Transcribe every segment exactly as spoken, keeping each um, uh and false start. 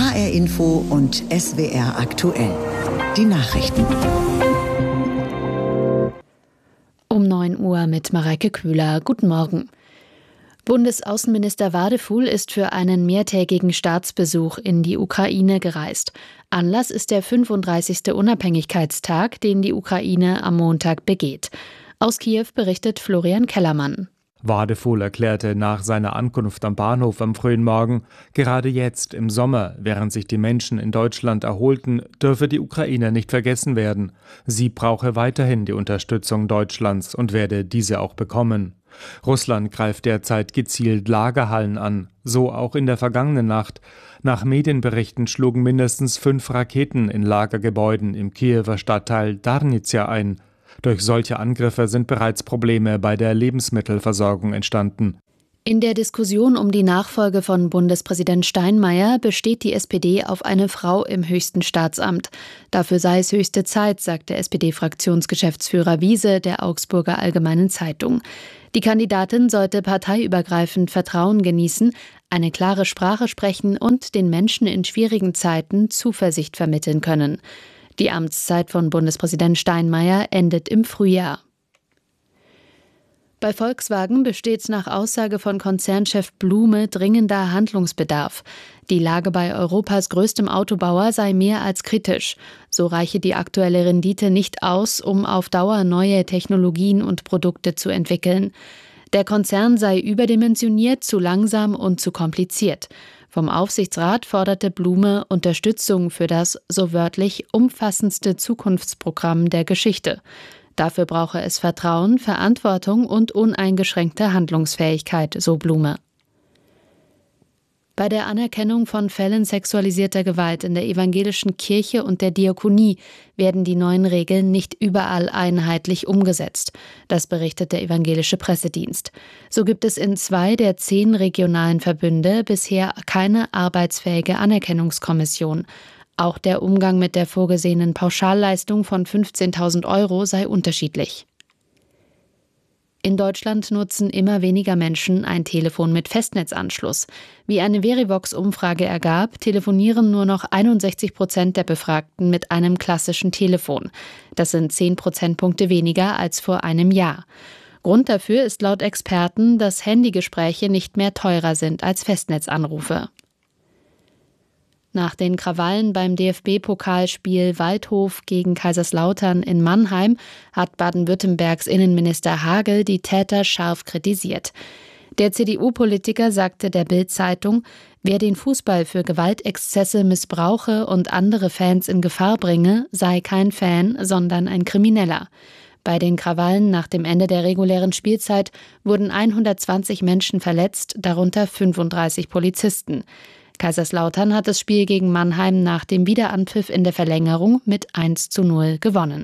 H R Info und S W R aktuell. Die Nachrichten. Um neun Uhr mit Mareike Kühler. Guten Morgen. Bundesaußenminister Wadefuhl ist für einen mehrtägigen Staatsbesuch in die Ukraine gereist. Anlass ist der fünfunddreißigste Unabhängigkeitstag, den die Ukraine am Montag begeht. Aus Kiew berichtet Florian Kellermann. Wadefuhl erklärte nach seiner Ankunft am Bahnhof am frühen Morgen, gerade jetzt im Sommer, während sich die Menschen in Deutschland erholten, dürfe die Ukraine nicht vergessen werden. Sie brauche weiterhin die Unterstützung Deutschlands und werde diese auch bekommen. Russland greift derzeit gezielt Lagerhallen an, so auch in der vergangenen Nacht. Nach Medienberichten schlugen mindestens fünf Raketen in Lagergebäuden im Kiewer Stadtteil Darnizja ein. Durch solche Angriffe sind bereits Probleme bei der Lebensmittelversorgung entstanden. In der Diskussion um die Nachfolge von Bundespräsident Steinmeier besteht die S P D auf eine Frau im höchsten Staatsamt. Dafür sei es höchste Zeit, sagt der S P D-Fraktionsgeschäftsführer Wiese der Augsburger Allgemeinen Zeitung. Die Kandidatin sollte parteiübergreifend Vertrauen genießen, eine klare Sprache sprechen und den Menschen in schwierigen Zeiten Zuversicht vermitteln können. Die Amtszeit von Bundespräsident Steinmeier endet im Frühjahr. Bei Volkswagen besteht nach Aussage von Konzernchef Blume dringender Handlungsbedarf. Die Lage bei Europas größtem Autobauer sei mehr als kritisch. So reiche die aktuelle Rendite nicht aus, um auf Dauer neue Technologien und Produkte zu entwickeln. Der Konzern sei überdimensioniert, zu langsam und zu kompliziert. Vom Aufsichtsrat forderte Blume Unterstützung für das, so wörtlich, umfassendste Zukunftsprogramm der Geschichte. Dafür brauche es Vertrauen, Verantwortung und uneingeschränkte Handlungsfähigkeit, so Blume. Bei der Anerkennung von Fällen sexualisierter Gewalt in der evangelischen Kirche und der Diakonie werden die neuen Regeln nicht überall einheitlich umgesetzt. Das berichtet der evangelische Pressedienst. So gibt es in zwei der zehn regionalen Verbünde bisher keine arbeitsfähige Anerkennungskommission. Auch der Umgang mit der vorgesehenen Pauschalleistung von fünfzehntausend Euro sei unterschiedlich. In Deutschland nutzen immer weniger Menschen ein Telefon mit Festnetzanschluss. Wie eine Verivox-Umfrage ergab, telefonieren nur noch einundsechzig Prozent der Befragten mit einem klassischen Telefon. Das sind zehn Prozentpunkte weniger als vor einem Jahr. Grund dafür ist laut Experten, dass Handygespräche nicht mehr teurer sind als Festnetzanrufe. Nach den Krawallen beim D F B-Pokalspiel Waldhof gegen Kaiserslautern in Mannheim hat Baden-Württembergs Innenminister Hagel die Täter scharf kritisiert. Der C D U-Politiker sagte der Bild-Zeitung, wer den Fußball für Gewaltexzesse missbrauche und andere Fans in Gefahr bringe, sei kein Fan, sondern ein Krimineller. Bei den Krawallen nach dem Ende der regulären Spielzeit wurden hundertzwanzig Menschen verletzt, darunter fünfunddreißig Polizisten. Kaiserslautern hat das Spiel gegen Mannheim nach dem Wiederanpfiff in der Verlängerung mit eins zu null gewonnen.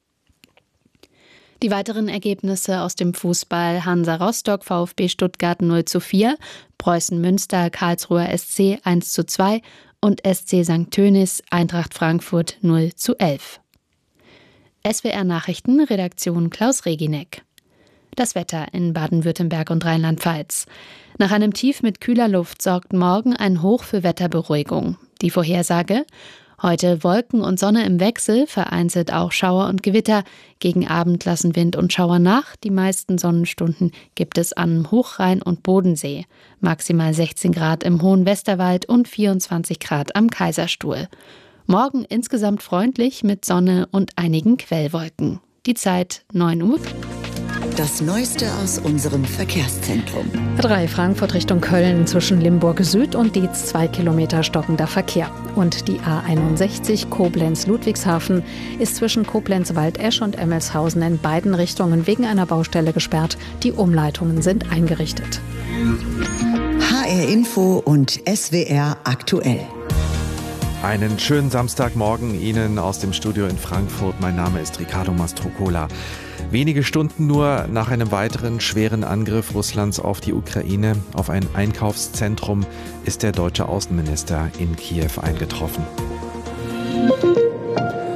Die weiteren Ergebnisse aus dem Fußball: Hansa Rostock, VfB Stuttgart null zu vier, Preußen Münster, Karlsruher S C eins zu zwei und S C Sankt Tönis, Eintracht Frankfurt null zu elf. S W R Nachrichten, Redaktion Klaus Regineck. Das Wetter in Baden-Württemberg und Rheinland-Pfalz. Nach einem Tief mit kühler Luft sorgt morgen ein Hoch für Wetterberuhigung. Die Vorhersage: heute Wolken und Sonne im Wechsel, vereinzelt auch Schauer und Gewitter. Gegen Abend lassen Wind und Schauer nach. Die meisten Sonnenstunden gibt es am Hochrhein und Bodensee. Maximal sechzehn Grad im Hohen Westerwald und vierundzwanzig Grad am Kaiserstuhl. Morgen insgesamt freundlich mit Sonne und einigen Quellwolken. Die Zeit neun Uhr. Das Neueste aus unserem Verkehrszentrum. drei Frankfurt Richtung Köln zwischen Limburg Süd und Dietz zwei Kilometer stockender Verkehr. Und die A einundsechzig Koblenz-Ludwigshafen ist zwischen Koblenz-Waldesch und Emmelshausen in beiden Richtungen wegen einer Baustelle gesperrt. Die Umleitungen sind eingerichtet. H R Info und S W R aktuell. Einen schönen Samstagmorgen Ihnen aus dem Studio in Frankfurt. Mein Name ist Riccardo Mastrocola. Wenige Stunden nur nach einem weiteren schweren Angriff Russlands auf die Ukraine, auf ein Einkaufszentrum, ist der deutsche Außenminister in Kiew eingetroffen.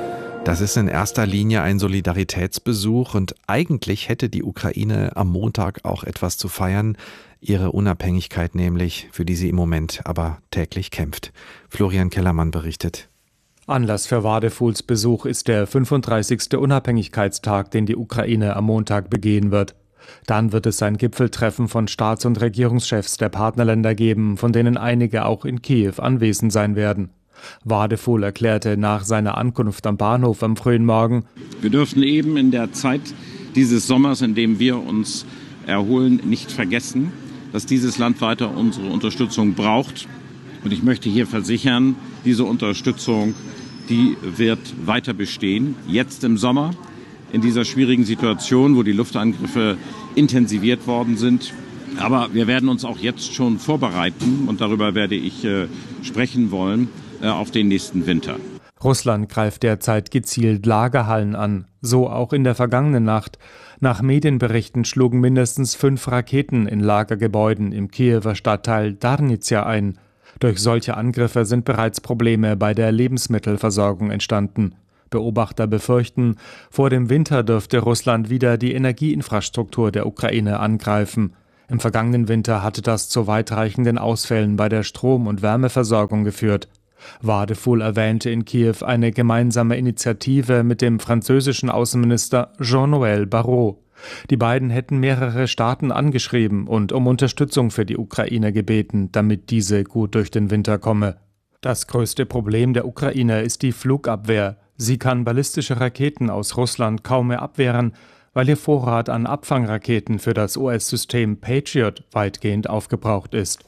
Das ist in erster Linie ein Solidaritätsbesuch und eigentlich hätte die Ukraine am Montag auch etwas zu feiern, ihre Unabhängigkeit nämlich, für die sie im Moment aber täglich kämpft. Florian Kellermann berichtet. Anlass für Wadefuls Besuch ist der fünfunddreißigste Unabhängigkeitstag, den die Ukraine am Montag begehen wird. Dann wird es ein Gipfeltreffen von Staats- und Regierungschefs der Partnerländer geben, von denen einige auch in Kiew anwesend sein werden. Wadeful erklärte nach seiner Ankunft am Bahnhof am frühen Morgen: Wir dürfen eben in der Zeit dieses Sommers, in dem wir uns erholen, nicht vergessen, dass dieses Land weiter unsere Unterstützung braucht. Und ich möchte hier versichern, diese Unterstützung, die wird weiter bestehen. Jetzt im Sommer, in dieser schwierigen Situation, wo die Luftangriffe intensiviert worden sind. Aber wir werden uns auch jetzt schon vorbereiten, und darüber werde ich äh, sprechen wollen, äh, auf den nächsten Winter. Russland greift derzeit gezielt Lagerhallen an, so auch in der vergangenen Nacht. Nach Medienberichten schlugen mindestens fünf Raketen in Lagergebäuden im Kiewer Stadtteil Darnizia ein. Durch solche Angriffe sind bereits Probleme bei der Lebensmittelversorgung entstanden. Beobachter befürchten, vor dem Winter dürfte Russland wieder die Energieinfrastruktur der Ukraine angreifen. Im vergangenen Winter hatte das zu weitreichenden Ausfällen bei der Strom- und Wärmeversorgung geführt. Wadeful erwähnte in Kiew eine gemeinsame Initiative mit dem französischen Außenminister Jean-Noël Barrot. Die beiden hätten mehrere Staaten angeschrieben und um Unterstützung für die Ukraine gebeten, damit diese gut durch den Winter komme. Das größte Problem der Ukraine ist die Flugabwehr. Sie kann ballistische Raketen aus Russland kaum mehr abwehren, weil ihr Vorrat an Abfangraketen für das U S-System Patriot weitgehend aufgebraucht ist.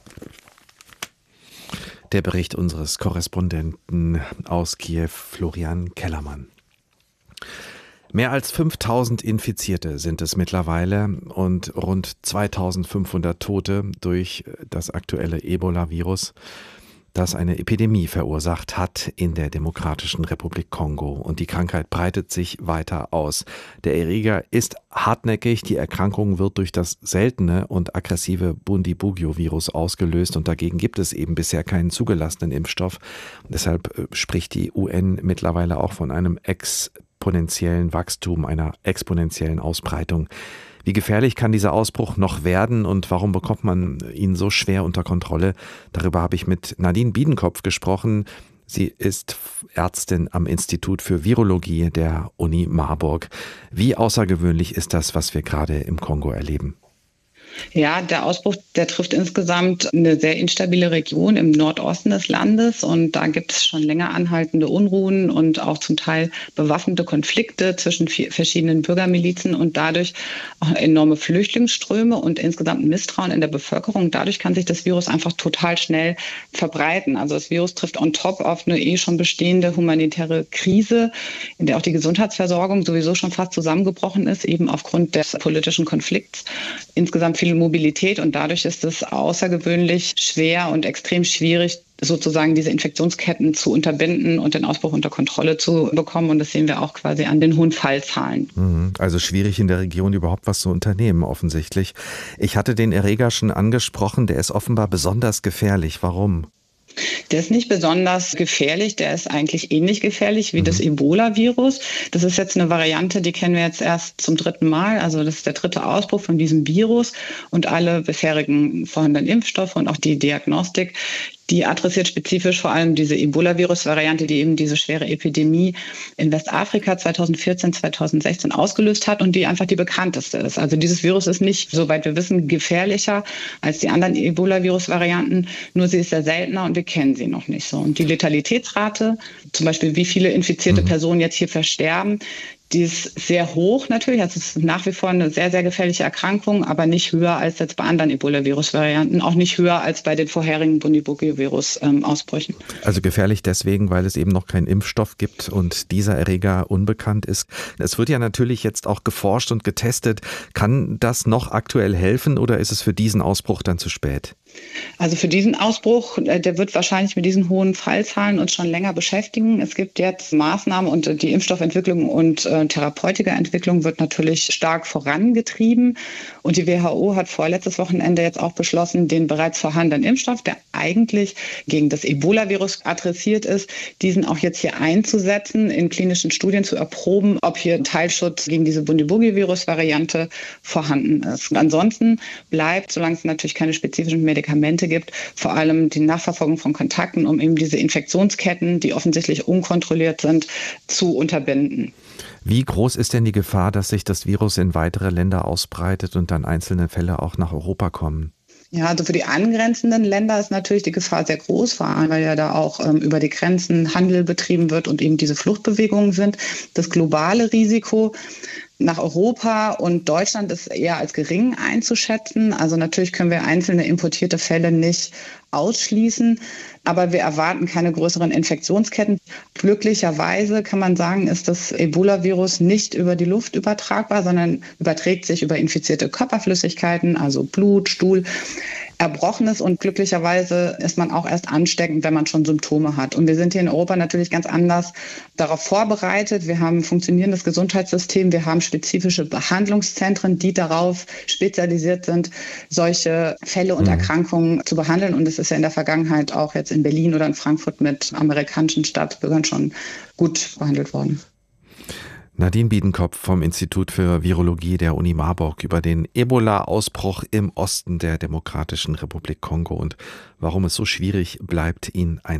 Der Bericht unseres Korrespondenten aus Kiew, Florian Kellermann. Mehr als fünftausend Infizierte sind es mittlerweile und rund zweitausendfünfhundert Tote durch das aktuelle Ebola-Virus, das eine Epidemie verursacht hat in der Demokratischen Republik Kongo. Und die Krankheit breitet sich weiter aus. Der Erreger ist hartnäckig. Die Erkrankung wird durch das seltene und aggressive Bundibugyo-Virus ausgelöst. Und dagegen gibt es eben bisher keinen zugelassenen Impfstoff. Und deshalb spricht die U N mittlerweile auch von einem exponentiellen Wachstum, einer exponentiellen Ausbreitung. Wie gefährlich kann dieser Ausbruch noch werden und warum bekommt man ihn so schwer unter Kontrolle? Darüber habe ich mit Nadine Biedenkopf gesprochen. Sie ist Ärztin am Institut für Virologie der Uni Marburg. Wie außergewöhnlich ist das, was wir gerade im Kongo erleben? Ja, der Ausbruch, der trifft insgesamt eine sehr instabile Region im Nordosten des Landes und da gibt es schon länger anhaltende Unruhen und auch zum Teil bewaffnete Konflikte zwischen verschiedenen Bürgermilizen und dadurch auch enorme Flüchtlingsströme und insgesamt Misstrauen in der Bevölkerung. Dadurch kann sich das Virus einfach total schnell verbreiten. Also das Virus trifft on top auf eine eh schon bestehende humanitäre Krise, in der auch die Gesundheitsversorgung sowieso schon fast zusammengebrochen ist, eben aufgrund des politischen Konflikts. Insgesamt viel Mobilität und dadurch ist es außergewöhnlich schwer und extrem schwierig, sozusagen diese Infektionsketten zu unterbinden und den Ausbruch unter Kontrolle zu bekommen. Und das sehen wir auch quasi an den hohen Fallzahlen. Also schwierig in der Region überhaupt was zu unternehmen, offensichtlich. Ich hatte den Erreger schon angesprochen, der ist offenbar besonders gefährlich. Warum? Der ist nicht besonders gefährlich, der ist eigentlich ähnlich gefährlich wie mhm. das Ebola-Virus. Das ist jetzt eine Variante, die kennen wir jetzt erst zum dritten Mal. Also das ist der dritte Ausbruch von diesem Virus und alle bisherigen vorhandenen Impfstoffe und auch die Diagnostik, die adressiert spezifisch vor allem diese Ebola-Virus-Variante, die eben diese schwere Epidemie in Westafrika zweitausendvierzehn, zweitausendsechzehn ausgelöst hat und die einfach die bekannteste ist. Also dieses Virus ist nicht, soweit wir wissen, gefährlicher als die anderen Ebola-Virus-Varianten, nur sie ist sehr seltener und wir kennen sie noch nicht so. Und die Letalitätsrate, zum Beispiel wie viele infizierte mhm. Personen jetzt hier versterben, die ist sehr hoch natürlich. Also es ist nach wie vor eine sehr, sehr gefährliche Erkrankung, aber nicht höher als jetzt bei anderen Ebola-Virus-Varianten, auch nicht höher als bei den vorherigen Bundibugyo-Virus-Ausbrüchen. Also gefährlich deswegen, weil es eben noch keinen Impfstoff gibt und dieser Erreger unbekannt ist. Es wird ja natürlich jetzt auch geforscht und getestet. Kann das noch aktuell helfen oder ist es für diesen Ausbruch dann zu spät? Also für diesen Ausbruch, der wird wahrscheinlich mit diesen hohen Fallzahlen uns schon länger beschäftigen. Es gibt jetzt Maßnahmen und die Impfstoffentwicklung und äh, Therapeutikaentwicklung wird natürlich stark vorangetrieben. Und die W H O hat vorletztes Wochenende jetzt auch beschlossen, den bereits vorhandenen Impfstoff, der eigentlich gegen das Ebola-Virus adressiert ist, diesen auch jetzt hier einzusetzen, in klinischen Studien zu erproben, ob hier ein Teilschutz gegen diese Bundibugyo-Virus-Variante vorhanden ist. Und ansonsten bleibt, solange es natürlich keine spezifischen Medikamente gibt, vor allem die Nachverfolgung von Kontakten, um eben diese Infektionsketten, die offensichtlich unkontrolliert sind, zu unterbinden. Wie groß ist denn die Gefahr, dass sich das Virus in weitere Länder ausbreitet und dann einzelne Fälle auch nach Europa kommen? Ja, also für die angrenzenden Länder ist natürlich die Gefahr sehr groß, vor allem weil ja da auch ähm, über die Grenzen Handel betrieben wird und eben diese Fluchtbewegungen sind. Das globale Risiko nach Europa und Deutschland ist eher als gering einzuschätzen. Also natürlich können wir einzelne importierte Fälle nicht ausschließen, aber wir erwarten keine größeren Infektionsketten. Glücklicherweise kann man sagen, ist das Ebola-Virus nicht über die Luft übertragbar, sondern überträgt sich über infizierte Körperflüssigkeiten, also Blut, Stuhl, Erbrochenes, und glücklicherweise ist man auch erst ansteckend, wenn man schon Symptome hat. Und wir sind hier in Europa natürlich ganz anders darauf vorbereitet. Wir haben ein funktionierendes Gesundheitssystem, wir haben spezifische Behandlungszentren, die darauf spezialisiert sind, solche Fälle und Erkrankungen zu behandeln. Und es ist ja in der Vergangenheit auch jetzt in Berlin oder in Frankfurt mit amerikanischen Staatsbürgern schon gut behandelt worden. Nadine Biedenkopf vom Institut für Virologie der Uni Marburg über den Ebola-Ausbruch im Osten der Demokratischen Republik Kongo und warum es so schwierig bleibt, ihn einzudämmen.